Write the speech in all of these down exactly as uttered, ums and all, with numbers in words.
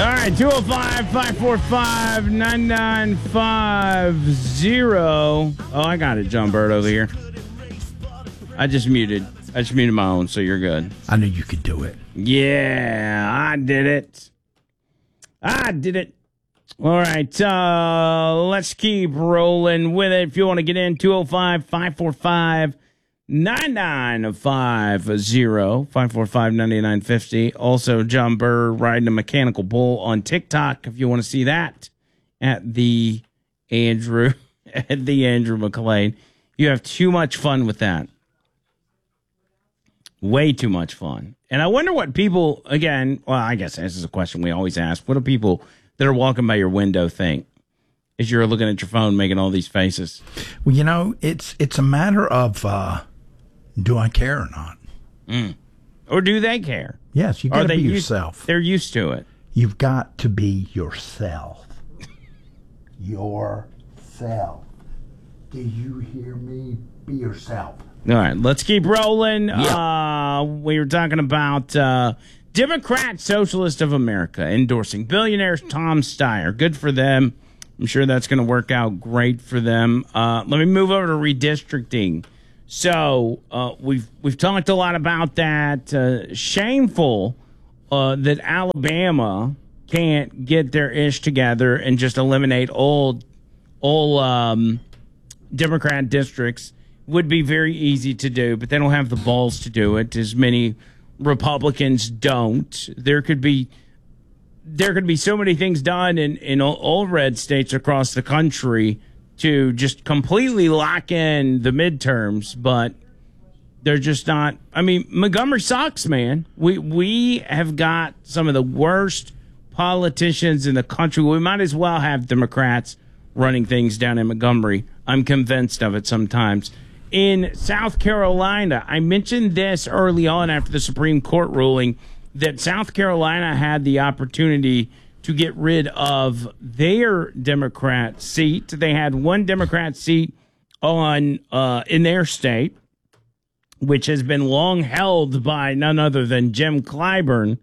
right, two oh five, five four five, nine nine five zero. Oh, I got it, John Bird over here. I just muted. I just muted my own, so you're good. I knew you could do it. Yeah, I did it. I did it. All right, uh, let's keep rolling with it. If you want to get in, two oh five, five four five, nine nine five zero, five four five, nine nine five zero. Also, John Burr riding a mechanical bull on TikTok if you want to see that at the Andrew, at the Andrew McLean. You have too much fun with that. Way too much fun. And I wonder what people, again, well, I guess this is a question we always ask. What do people that are walking by your window think as you're looking at your phone making all these faces? Well, you know, it's it's a matter of uh, do I care or not? Mm. Or do they care? Yes, you got to be used, yourself. They're used to it. You've got to be yourself. Yourself. Do you hear me? Be yourself. All right, let's keep rolling. Yeah. Uh, we were talking about uh, Democrat Socialist of America endorsing billionaire Tom Steyer. Good for them. I'm sure that's going to work out great for them. Uh, let me move over to redistricting. So uh, we've we've talked a lot about that. Uh, shameful uh, that Alabama can't get their ish together and just eliminate all all um, Democrat districts. Would be very easy to do, but they don't have the balls to do it. As many Republicans don't. There could be there could be so many things done in, in all, all red states across the country to just completely lock in the midterms, but they're just not. I mean, Montgomery sucks, man. We we have got some of the worst politicians in the country. We might as well have Democrats running things down in Montgomery. I'm convinced of it sometimes. In South Carolina, I mentioned this early on after the Supreme Court ruling that South Carolina had the opportunity to get rid of their Democrat seat. They had one Democrat seat on uh, in their state, which has been long held by none other than Jim Clyburn,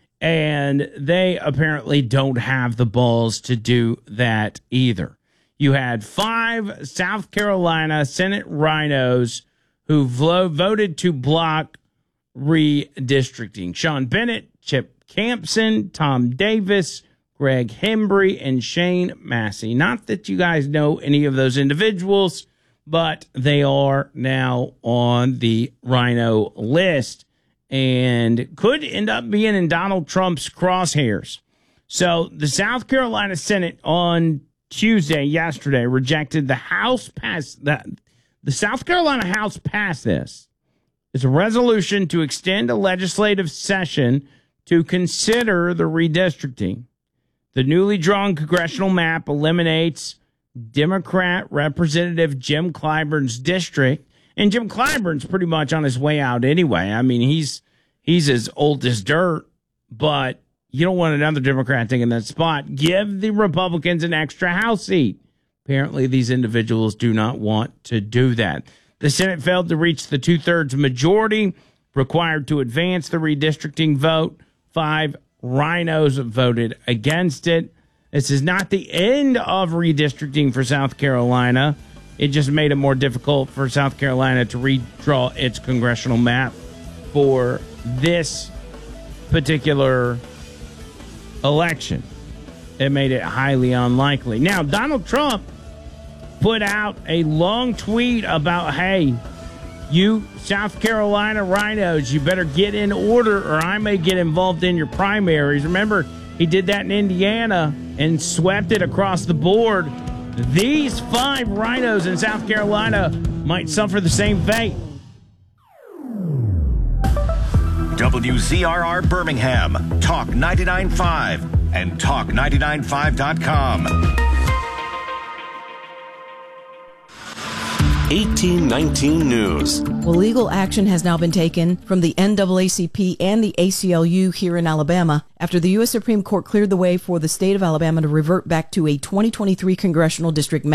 and they apparently don't have the balls to do that either. You had five South Carolina Senate rhinos who vo- voted to block redistricting. Sean Bennett, Chip Campson, Tom Davis, Greg Hembry, and Shane Massey. Not that you guys know any of those individuals, but they are now on the rhino list and could end up being in Donald Trump's crosshairs. So the South Carolina Senate on Tuesday, yesterday, rejected the House pass that the South Carolina House passed this. It's a resolution to extend a legislative session to consider the redistricting. The newly drawn congressional map eliminates Democrat Representative Jim Clyburn's district, and Jim Clyburn's pretty much on his way out anyway. I mean, he's he's as old as dirt, but you don't want another Democrat taking that spot. Give the Republicans an extra House seat. Apparently, these individuals do not want to do that. The Senate failed to reach the two-thirds majority required to advance the redistricting vote. Five rhinos voted against it. This is not the end of redistricting for South Carolina. It just made it more difficult for South Carolina to redraw its congressional map for this particular election. It made it highly unlikely. Now, Donald Trump put out a long tweet about, hey, you South Carolina rhinos, you better get in order or I may get involved in your primaries. Remember, he did that in Indiana and swept it across the board. These five rhinos in South Carolina might suffer the same fate. W Z R R Birmingham, Talk ninety-nine point five, and talk ninety-nine five dot com. eighteen nineteen News. Well, legal action has now been taken from the N double A C P and the A C L U here in Alabama after the U S Supreme Court cleared the way for the state of Alabama to revert back to a twenty twenty-three congressional district map.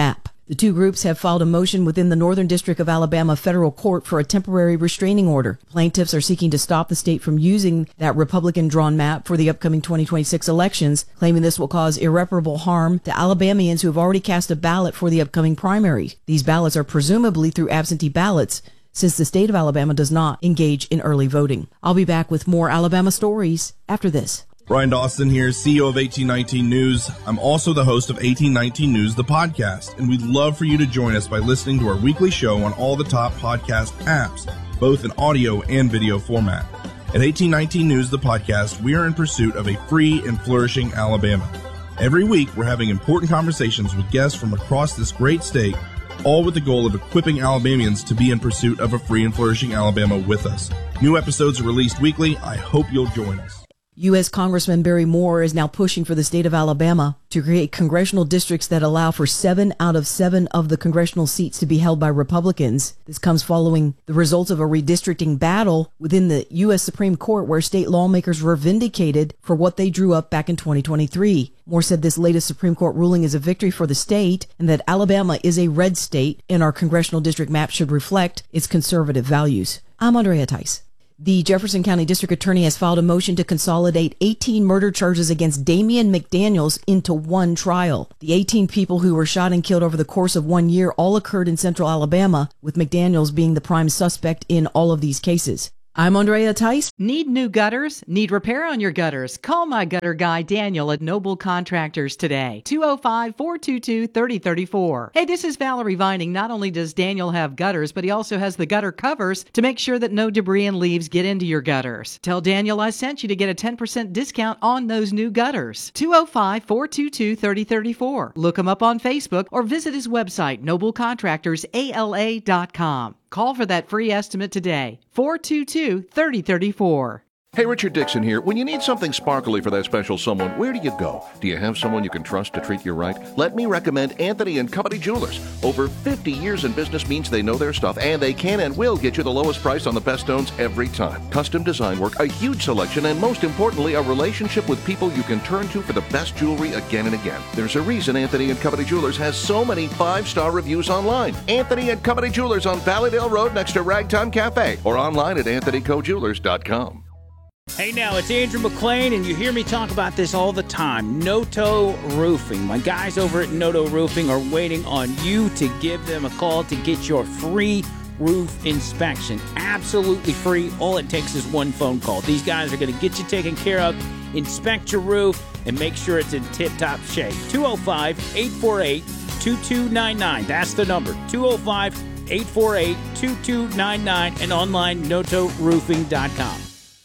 The two groups have filed a motion within the Northern District of Alabama federal court for a temporary restraining order. Plaintiffs are seeking to stop the state from using that Republican-drawn map for the upcoming twenty twenty-six elections, claiming this will cause irreparable harm to Alabamians who have already cast a ballot for the upcoming primary. These ballots are presumably through absentee ballots, since the state of Alabama does not engage in early voting. I'll be back with more Alabama stories after this. Brian Dawson here, C E O of eighteen nineteen News. I'm also the host of eighteen nineteen News, the podcast, and we'd love for you to join us by listening to our weekly show on all the top podcast apps, both in audio and video format. At eighteen nineteen News, the podcast, we are in pursuit of a free and flourishing Alabama. Every week, we're having important conversations with guests from across this great state, all with the goal of equipping Alabamians to be in pursuit of a free and flourishing Alabama with us. New episodes are released weekly. I hope you'll join us. U S Congressman Barry Moore is now pushing for the state of Alabama to create congressional districts that allow for seven out of seven of the congressional seats to be held by Republicans. This comes following the results of a redistricting battle within the U S Supreme Court, where state lawmakers were vindicated for what they drew up back in twenty twenty-three. Moore said this latest Supreme Court ruling is a victory for the state and that Alabama is a red state and our congressional district map should reflect its conservative values. I'm Andrea Tice. The Jefferson County District Attorney has filed a motion to consolidate eighteen murder charges against Damian McDaniels into one trial. The eighteen people who were shot and killed over the course of one year all occurred in central Alabama, with McDaniels being the prime suspect in all of these cases. I'm Andrea Tice. Need new gutters? Need repair on your gutters? Call my gutter guy Daniel at Noble Contractors today. two oh five, four two two, three oh three four. Hey, this is Valerie Vining. Not only does Daniel have gutters, but he also has the gutter covers to make sure that no debris and leaves get into your gutters. Tell Daniel I sent you to get a ten percent discount on those new gutters. two oh five, four two two, three oh three four. Look him up on Facebook or visit his website, noble contractors a l a dot com. Call for that free estimate today. four two two, three oh three four. Hey, Richard Dixon here. When you need something sparkly for that special someone, where do you go? Do you have someone you can trust to treat you right? Let me recommend Anthony and Company Jewelers. Over fifty years in business means they know their stuff, and they can and will get you the lowest price on the best stones every time. Custom design work, a huge selection, and most importantly, a relationship with people you can turn to for the best jewelry again and again. There's a reason Anthony and Company Jewelers has so many five-star reviews online. Anthony and Company Jewelers on Valleydale Road next to Ragtime Cafe, or online at anthony co jewelers dot com. Hey now, it's Andrew McLean, and you hear me talk about this all the time. Noto Roofing. My guys over at Noto Roofing are waiting on you to give them a call to get your free roof inspection. Absolutely free. All it takes is one phone call. These guys are going to get you taken care of, inspect your roof, and make sure it's in tip-top shape. two oh five, eight four eight, two two nine nine. That's the number. two oh five, eight four eight, two two nine nine and online noto roofing dot com.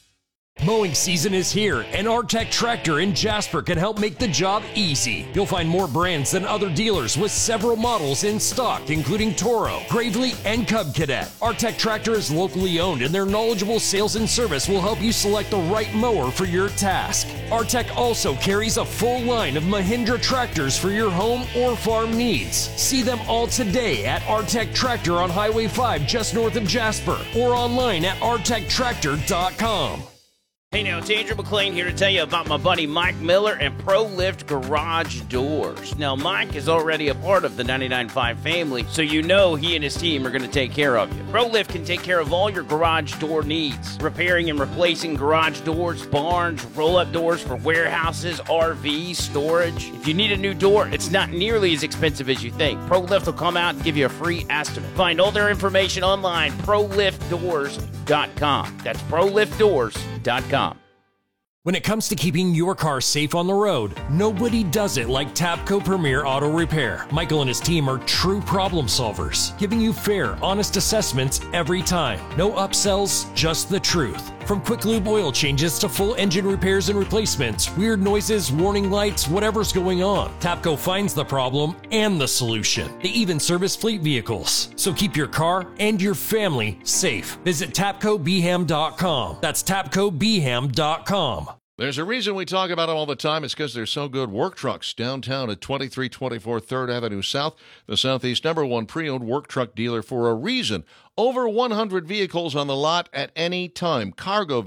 Mowing season is here, and Artec Tractor in Jasper can help make the job easy. You'll find more brands than other dealers with several models in stock, including Toro, Gravely, and Cub Cadet. Artec Tractor is locally owned, and their knowledgeable sales and service will help you select the right mower for your task. Artec also carries a full line of Mahindra tractors for your home or farm needs. See them all today at Artec Tractor on Highway five just north of Jasper, or online at artec tractor dot com. Hey now, it's Andrew McLean here to tell you about my buddy Mike Miller and ProLift Garage Doors. Now, Mike is already a part of the ninety-nine point five family, so you know he and his team are going to take care of you. ProLift can take care of all your garage door needs, repairing and replacing garage doors, barns, roll-up doors for warehouses, R Vs, storage. If you need a new door, it's not nearly as expensive as you think. ProLift will come out and give you a free estimate. Find all their information online, pro lift doors dot com. That's pro lift doors dot com. When it comes to keeping your car safe on the road, nobody does it like Tapco Premier Auto Repair. Michael and his team are true problem solvers, giving you fair, honest assessments every time. No upsells, just the truth. From quick lube oil changes to full engine repairs and replacements, weird noises, warning lights, whatever's going on, Tapco finds the problem and the solution. They even service fleet vehicles. So keep your car and your family safe. Visit tapco b ham dot com. That's tapco b ham dot com. There's a reason we talk about them all the time. It's because they're so good. Work Trucks, downtown at twenty-three twenty-four third Avenue South, the Southeast number one pre-owned work truck dealer for a reason. Over one hundred vehicles on the lot at any time. Cargo vans,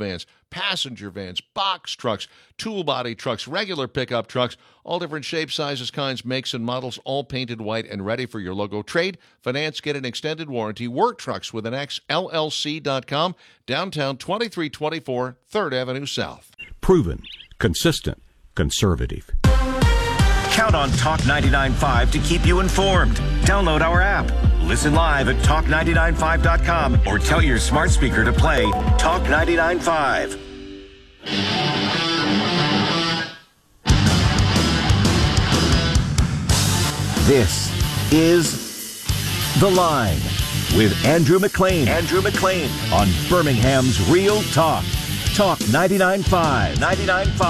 passenger vans, box trucks, tool body trucks, regular pickup trucks, all different shapes, sizes, kinds, makes, and models, all painted white and ready for your logo. Trade, finance, get an extended warranty. Work Trucks with an X, L L C dot com, downtown twenty-three twenty-four third Avenue South. Proven, consistent, conservative. Count on Talk ninety-nine point five to keep you informed. Download our app. Listen live at talk nine nine five dot com or tell your smart speaker to play Talk ninety-nine point five. This is The Line with Andrew McLean. Andrew McLean on Birmingham's Real Talk. Talk ninety-nine point five. ninety-nine point five.